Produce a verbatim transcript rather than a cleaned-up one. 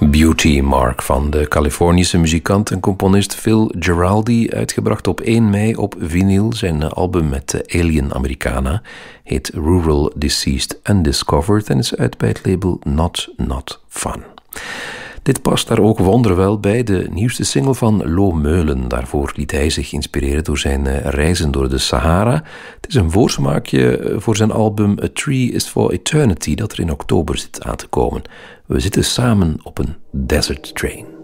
Beauty Mark van de Californische muzikant en componist Phil Giraldi, uitgebracht op één mei op vinyl. Zijn album met Alien Americana heet Rural Deceased Undiscovered en is uit bij het label Not Not Fun. Dit past daar ook wonderwel bij, de nieuwste single van Lo Meulen. Daarvoor liet hij zich inspireren door zijn reizen door de Sahara. Het is een voorsmaakje voor zijn album A Tree is for Eternity dat er in oktober zit aan te komen. We zitten samen op een desert train.